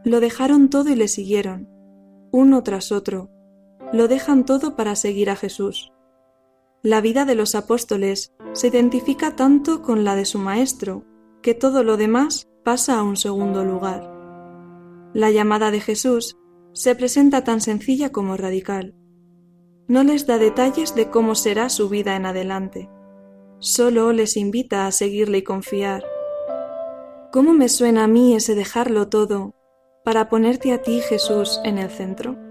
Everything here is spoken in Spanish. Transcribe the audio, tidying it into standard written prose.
Lo dejaron todo y le siguieron, uno tras otro. Lo dejan todo para seguir a Jesús. La vida de los apóstoles se identifica tanto con la de su Maestro, que todo lo demás pasa a un segundo lugar. La llamada de Jesús se presenta tan sencilla como radical. No les da detalles de cómo será su vida en adelante. Solo les invita a seguirle y confiar. ¿Cómo me suena a mí ese dejarlo todo para ponerte a ti, Jesús, en el centro?